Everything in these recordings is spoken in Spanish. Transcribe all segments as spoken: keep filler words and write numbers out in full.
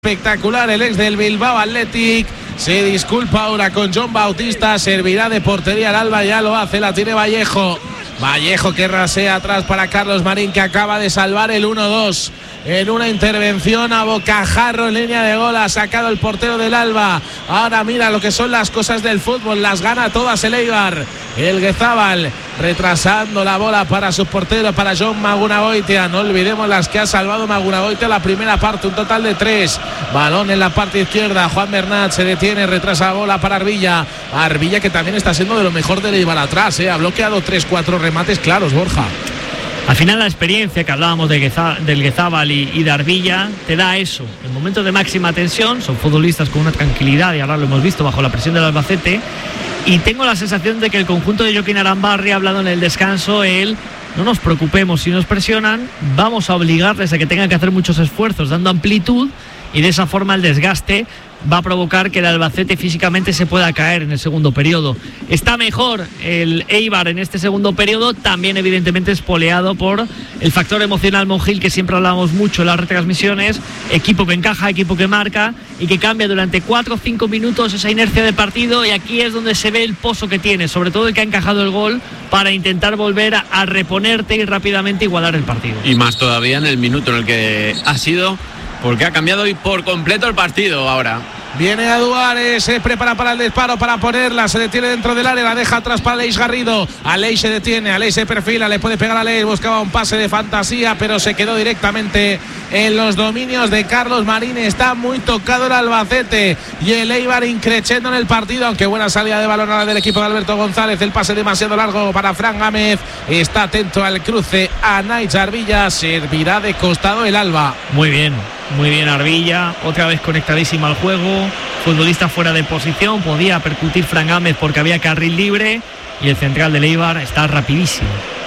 Espectacular el ex del Bilbao Athletic. Se disculpa ahora con Jon Bautista. Servirá de portería al Alba. Ya lo hace, la tiene Vallejo. Vallejo que rasea atrás para Carlos Marín, que acaba de salvar el uno dos en una intervención a bocajarro en línea de gol. Ha sacado el portero del Alba. Ahora mira lo que son las cosas del fútbol, las gana todas el Eibar. El Guezábal retrasando la bola para su portero, para Jon Magunagoitia. No olvidemos las que ha salvado Magunagoitia la primera parte, un total de tres. Balón en la parte izquierda, Juan Bernat se detiene, retrasa la bola para Arbilla. Arbilla que también está siendo de lo mejor del Eibar atrás, ¿eh? Ha bloqueado tres cuatro remates claros, Borja. Al final la experiencia que hablábamos de Gueza, del Guezábal y, y de Arbilla te da eso. En momentos de máxima tensión son futbolistas con una tranquilidad, y ahora lo hemos visto bajo la presión del Albacete. Y tengo la sensación de que el conjunto de Joaquín Arambarri ha hablado en el descanso. Él, no nos preocupemos si nos presionan, vamos a obligarles a que tengan que hacer muchos esfuerzos dando amplitud, y de esa forma el desgaste va a provocar que el Albacete físicamente se pueda caer en el segundo periodo. Está mejor el Eibar en este segundo periodo, también evidentemente espoleado por el factor emocional Monjil, que siempre hablamos mucho en las retransmisiones. Equipo que encaja, equipo que marca y que cambia durante cuatro o cinco minutos esa inercia de partido, y aquí es donde se ve el pozo que tiene, sobre todo el que ha encajado el gol, para intentar volver a, a reponerte y rápidamente igualar el partido. Y más todavía en el minuto en el que ha sido, porque ha cambiado y por completo el partido ahora. Viene a Duárez, se prepara para el disparo, para ponerla, se detiene dentro del área, la deja atrás para Aleix Garrido. Aleix se detiene, Aleix se perfila, le puede pegar a Aleix, buscaba un pase de fantasía, pero se quedó directamente en los dominios de Carlos Marín. Está muy tocado el Albacete y el Eibar increciendo en el partido, aunque buena salida de balón ahora del equipo de Alberto González. El pase demasiado largo para Fran Gámez, está atento al cruce a Naich Arbilla, servirá de costado el Alba. Muy bien, muy bien Arbilla, otra vez conectadísima al juego, futbolista fuera de posición, podía percutir Fran Gámez porque había carril libre, y el central del Eibar está rapidísimo.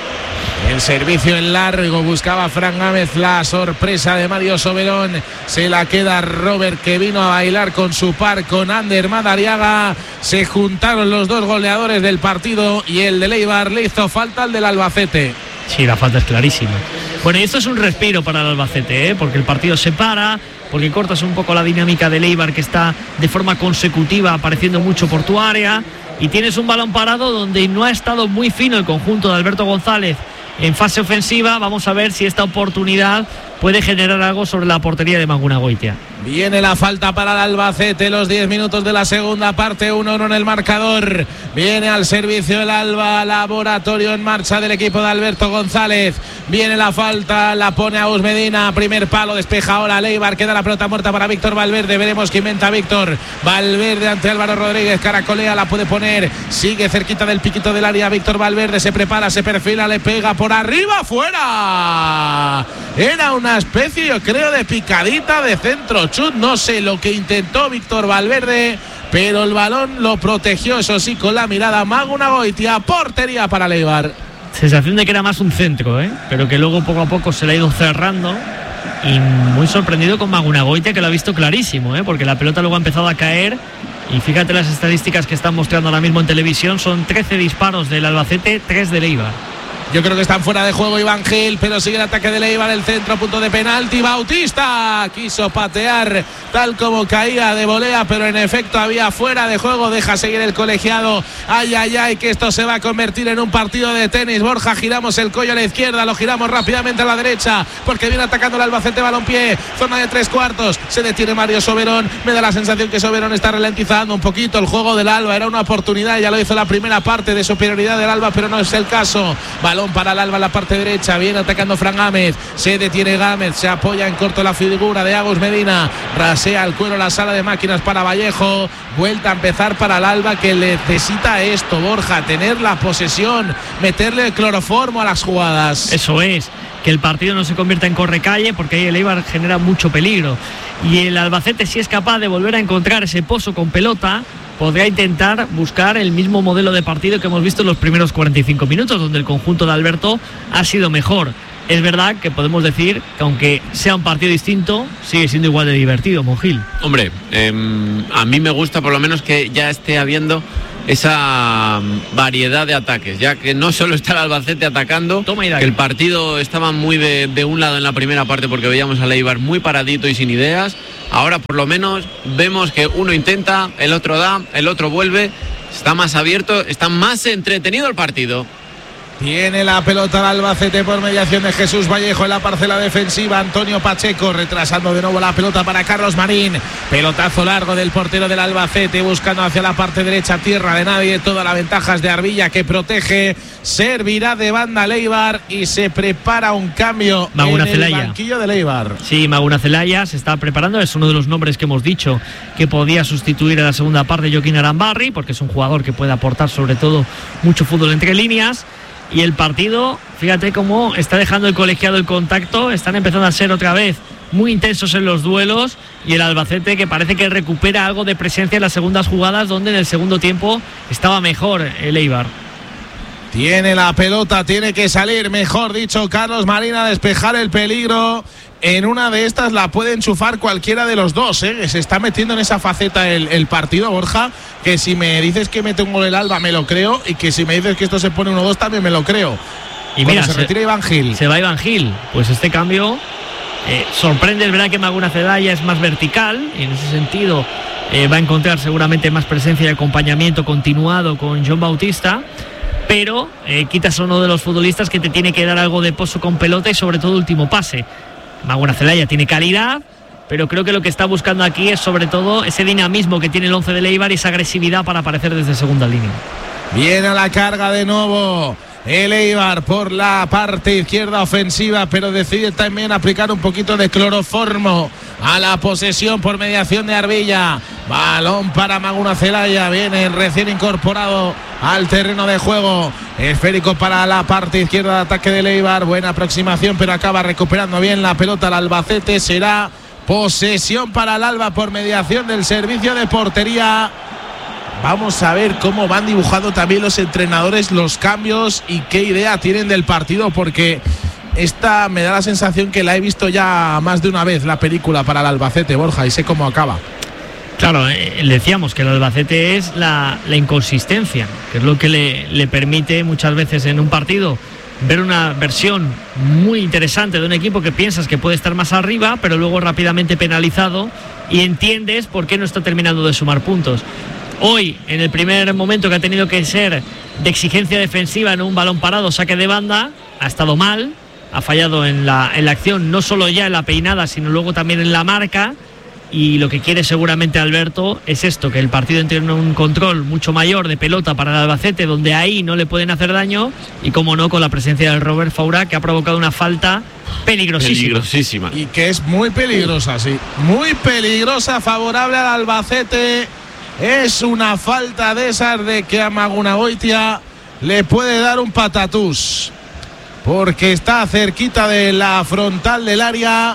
El servicio en largo, buscaba Fran Gámez la sorpresa de Mario Soberón, se la queda Robert, que vino a bailar con su par con Ander Madariaga. Se juntaron los dos goleadores del partido y el del Eibar le hizo falta al del Albacete. Sí, la falta es clarísima. Bueno, y esto es un respiro para el Albacete, ¿eh? Porque el partido se para, porque cortas un poco la dinámica del Eibar, que está de forma consecutiva apareciendo mucho por tu área, y tienes un balón parado donde no ha estado muy fino el conjunto de Alberto González en fase ofensiva. Vamos a ver si esta oportunidad puede generar algo sobre la portería de Magunagoitia. Viene la falta para el Albacete, los diez minutos de la segunda parte, uno uno en el marcador. Viene al servicio el Alba, laboratorio en marcha del equipo de Alberto González. Viene la falta, la pone a Medina, primer palo, despeja ahora Leibar, queda la pelota muerta para Víctor Valverde. Veremos qué inventa Víctor Valverde ante Álvaro Rodríguez, caracolea, la puede poner, sigue cerquita del piquito del área Víctor Valverde, se prepara, se perfila, le pega por arriba, fuera. Era una especie, yo creo, de picadita de centro chut, no sé lo que intentó Víctor Valverde, pero el balón lo protegió, eso sí, con la mirada Magunagoitia. Portería para Leibar. Sensación de que era más un centro, ¿eh? Pero que luego poco a poco se le ha ido cerrando, y muy sorprendido con Magunagoitia, que lo ha visto clarísimo, ¿eh? Porque la pelota luego ha empezado a caer. Y fíjate las estadísticas que están mostrando ahora mismo en televisión, son trece disparos del Albacete, tres del Eibar. Yo creo que están fuera de juego Iván Gil, pero sigue el ataque de Eibar, el centro, punto de penalti. Bautista quiso patear tal como caía de volea, pero en efecto había fuera de juego. Deja seguir el colegiado. Ay, ay, ay, que esto se va a convertir en un partido de tenis. Borja, giramos el cuello a la izquierda, lo giramos rápidamente a la derecha, porque viene atacando el Albacete balompié. Zona de tres cuartos, se detiene Mario Soberón. Me da la sensación que Soberón está ralentizando un poquito el juego del Alba. Era una oportunidad, ya lo hizo la primera parte, de superioridad del Alba, pero no es el caso. Balón para el Alba en la parte derecha, viene atacando Fran Gámez, se detiene Gámez, se apoya en corto la figura de Agus Medina, rasea el cuero la sala de máquinas para Vallejo. Vuelta a empezar para el Alba, que necesita esto, Borja, tener la posesión, meterle el cloroformo a las jugadas. Eso es, que el partido no se convierta en correcalle, porque ahí el Eibar genera mucho peligro, y el Albacete, si es capaz de volver a encontrar ese pozo con pelota, podría intentar buscar el mismo modelo de partido que hemos visto en los primeros cuarenta y cinco minutos, donde el conjunto de Alberto ha sido mejor. Es verdad que podemos decir que, aunque sea un partido distinto, sigue siendo igual de divertido, Monjil. Hombre, eh, a mí me gusta por lo menos que ya esté habiendo esa variedad de ataques, ya que no solo está el Albacete atacando, que el partido estaba muy de, de un lado en la primera parte porque veíamos al Eibar muy paradito y sin ideas. Ahora por lo menos vemos que uno intenta, el otro da, el otro vuelve, está más abierto, está más entretenido el partido. Tiene la pelota el Albacete por mediación de Jesús Vallejo en la parcela defensiva. Antonio Pacheco retrasando de nuevo la pelota para Carlos Marín. Pelotazo largo del portero del Albacete buscando hacia la parte derecha, tierra de nadie. Toda la ventaja es de Arbilla que protege. Servirá de banda Eibar y se prepara un cambio Maguna en Celaya. el banquillo del Eibar. Sí, Maguna Celaya se está preparando. Es uno de los nombres que hemos dicho que podía sustituir en la segunda parte Joaquín Arambarri, porque es un jugador que puede aportar sobre todo mucho fútbol entre líneas. Y el partido, fíjate cómo está dejando el colegiado el contacto, están empezando a ser otra vez muy intensos en los duelos y el Albacete que parece que recupera algo de presencia en las segundas jugadas, donde en el segundo tiempo estaba mejor el Eibar. Tiene la pelota, tiene que salir, mejor dicho, Carlos Marín a despejar el peligro. En una de estas la puede enchufar cualquiera de los dos, ¿eh? Se está metiendo en esa faceta el, el partido, Borja, que si me dices que mete un gol el Alba me lo creo, y que si me dices que esto se pone uno dos también me lo creo. Y bueno, mira, se, se retira Iván Gil. Se va Iván Gil. Pues este cambio eh, sorprende, es verdad que Maguna Celaya es más vertical, y en ese sentido eh, va a encontrar seguramente más presencia y acompañamiento continuado con John Bautista. Pero eh, quitas a uno de los futbolistas que te tiene que dar algo de pozo con pelota y sobre todo último pase. Maguna Celaya tiene calidad, pero creo que lo que está buscando aquí es sobre todo ese dinamismo que tiene el once de Eibar y esa agresividad para aparecer desde segunda línea. Viene a la carga de nuevo el Eibar por la parte izquierda ofensiva, pero decide también aplicar un poquito de cloroformo a la posesión por mediación de Arbilla. Balón para Maguna Celaya, viene recién incorporado al terreno de juego. Esférico para la parte izquierda de ataque del Eibar, buena aproximación, pero acaba recuperando bien la pelota el Albacete. Será posesión para el Alba por mediación del servicio de portería. Vamos a ver cómo van dibujando también los entrenadores los cambios y qué idea tienen del partido, porque esta me da la sensación que la he visto ya más de una vez, la película para el Albacete, Borja, y sé cómo acaba. Claro, eh, decíamos que el Albacete es la, la inconsistencia, que es lo que le, le permite muchas veces en un partido ver una versión muy interesante de un equipo que piensas que puede estar más arriba, pero luego rápidamente penalizado y entiendes por qué no está terminando de sumar puntos. Hoy, en el primer momento que ha tenido que ser de exigencia defensiva en un balón parado, saque de banda, ha estado mal, ha fallado en la, en la acción, no solo ya en la peinada, sino luego también en la marca. Y lo que quiere seguramente Alberto es esto, que el partido entre en un control mucho mayor de pelota para el Albacete, donde ahí no le pueden hacer daño, y como no, con la presencia del Robert Faura, que ha provocado una falta peligrosísima. Peligrosísima. Y que es muy peligrosa, sí. Muy peligrosa, favorable al Albacete. Es una falta de esas de que a Maguna Goitia le puede dar un patatús, porque está cerquita de la frontal del área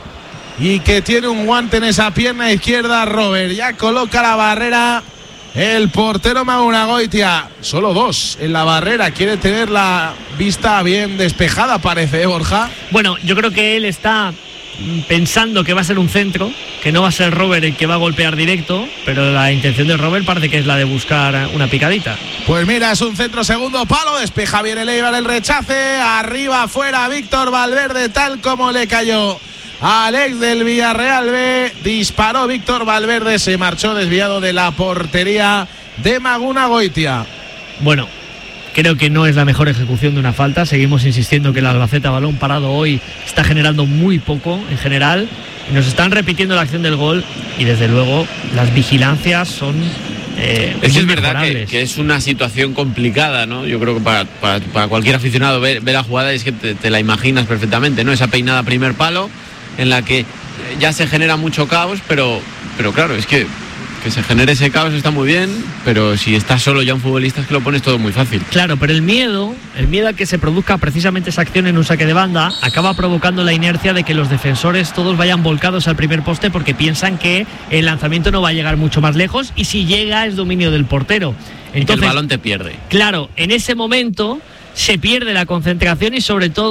y que tiene un guante en esa pierna izquierda. Robert ya coloca la barrera el portero Maguna Goitia. Solo dos en la barrera, quiere tener la vista bien despejada, parece, ¿eh, Borja? Bueno, yo creo que él está pensando que va a ser un centro, que no va a ser Robert el que va a golpear directo, pero la intención de Robert parece que es la de buscar una picadita. Pues mira, es un centro, segundo palo, despeja bien el Eibar, el rechace, arriba, afuera, Víctor Valverde, tal como le cayó al ex del Villarreal B, disparó Víctor Valverde, se marchó desviado de la portería de Maguna Goitia. Bueno, creo que no es la mejor ejecución de una falta. Seguimos insistiendo que el Albacete a balón parado hoy está generando muy poco en general. Y nos están repitiendo la acción del gol y desde luego las vigilancias son eh, es, muy es verdad que, mejorables. que es una situación complicada, ¿no? Yo creo que para, para, para cualquier aficionado ver, ver la jugada es que te, te la imaginas perfectamente, ¿no? Esa peinada a primer palo en la que ya se genera mucho caos, pero, pero claro, es que que se genere ese caos está muy bien, pero si estás solo ya un futbolista es que lo pones todo muy fácil. Claro, pero el miedo, el miedo a que se produzca precisamente esa acción en un saque de banda acaba provocando la inercia de que los defensores todos vayan volcados al primer poste porque piensan que el lanzamiento no va a llegar mucho más lejos y si llega es dominio del portero. Entonces, que el balón te pierde. Claro, en ese momento se pierde la concentración y sobre todo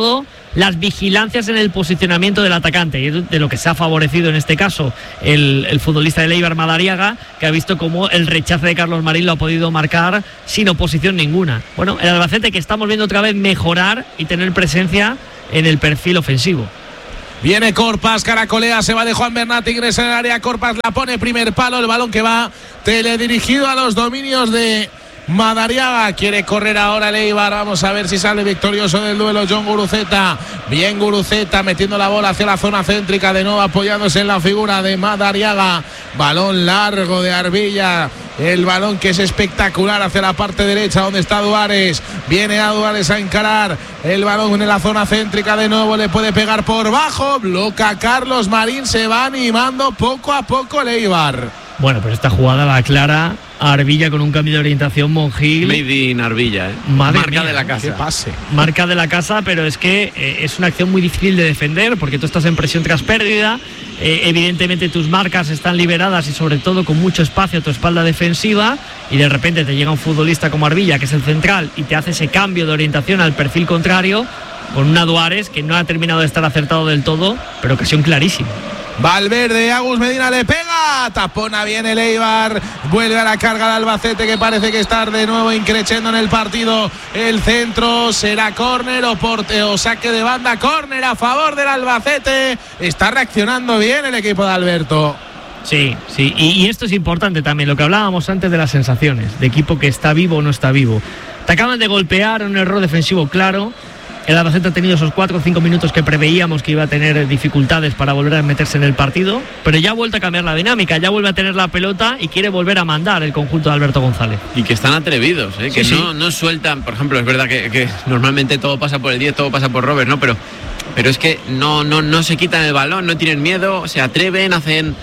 las vigilancias en el posicionamiento del atacante, y de lo que se ha favorecido en este caso el, el futbolista del Eibar, Madariaga, que ha visto cómo el rechace de Carlos Marín lo ha podido marcar sin oposición ninguna. Bueno, el Albacete que estamos viendo otra vez mejorar y tener presencia en el perfil ofensivo. Viene Corpas, caracolea, se va de Juan Bernat, ingresa en el área, Corpas la pone primer palo, el balón que va teledirigido a los dominios de Madariaga. Quiere correr ahora el Eibar, vamos a ver si sale victorioso del duelo John Guruceta. Bien Guruceta metiendo la bola hacia la zona céntrica, de nuevo apoyándose en la figura de Madariaga. Balón largo de Arbilla, el balón que es espectacular hacia la parte derecha donde está Duárez. Viene a Duárez a encarar el balón en la zona céntrica, de nuevo le puede pegar por bajo, bloca Carlos Marín, se va animando poco a poco el Eibar. Bueno, pero esta jugada la aclara Arbilla con un cambio de orientación, Monjil. Made in Arbilla, ¿eh? Madre Marca mía, de la casa. ¿Qué pase? Marca de la casa, pero es que eh, es una acción muy difícil de defender porque tú estás en presión tras pérdida. Eh, evidentemente tus marcas están liberadas y sobre todo con mucho espacio a tu espalda defensiva, y de repente te llega un futbolista como Arbilla, que es el central, y te hace ese cambio de orientación al perfil contrario con una Duárez que no ha terminado de estar acertado del todo, pero ocasión clarísima. Valverde, Agus Medina le pega, tapona bien el Eibar, vuelve a la carga el Albacete, que parece que está de nuevo increciendo en el partido. El centro será córner o, porte, o saque de banda, córner a favor del Albacete. Está reaccionando bien el equipo de Alberto. Sí, sí, y, y esto es importante también, lo que hablábamos antes de las sensaciones, de equipo que está vivo o no está vivo. Te acaban de golpear, un error defensivo claro. El Albacete ha tenido esos cuatro o cinco minutos que preveíamos que iba a tener dificultades para volver a meterse en el partido, pero ya ha vuelto a cambiar la dinámica, ya vuelve a tener la pelota y quiere volver a mandar el conjunto de Alberto González. Y que están atrevidos, ¿eh? Que sí, no, sí. no sueltan, por ejemplo, es verdad que, que normalmente todo pasa por el diez, todo pasa por Robert, ¿no? Pero, pero es que no, no, no se quitan el balón, no tienen miedo, se atreven, hacen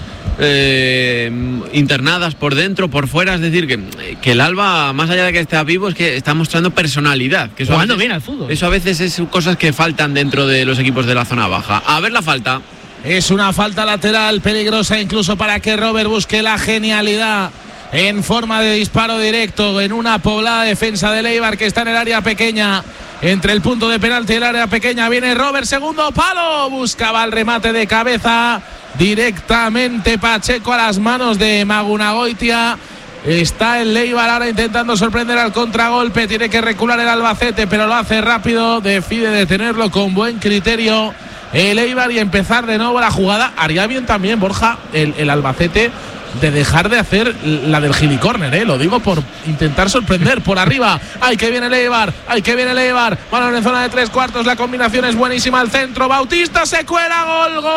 eh, internadas por dentro, por fuera. Es decir, que, que el Alba, más allá de que esté vivo, es que está mostrando personalidad. Que eso Jugando a veces, bien al fútbol. Eso a veces es cosas que faltan dentro de los equipos de la zona baja. A ver la falta. Es una falta lateral peligrosa incluso para que Robert busque la genialidad en forma de disparo directo en una poblada defensa del Eibar que está en el área pequeña. Entre el punto de penalti y el área pequeña viene Robert, segundo palo, buscaba el remate de cabeza directamente Pacheco a las manos de Magunagoitia. Está el Eibar ahora intentando sorprender al contragolpe, tiene que recular el Albacete, pero lo hace rápido, decide detenerlo con buen criterio el Eibar y empezar de nuevo la jugada. Haría bien también, Borja, el, el Albacete, de dejar de hacer la del gilicórner, ¿eh? Lo digo por intentar sorprender por arriba. ¡Ay, que viene el Eibar! ¡Ay, que viene el Eibar! Balón en zona de tres cuartos, la combinación es buenísima al centro. Bautista se cuela, gol, gol.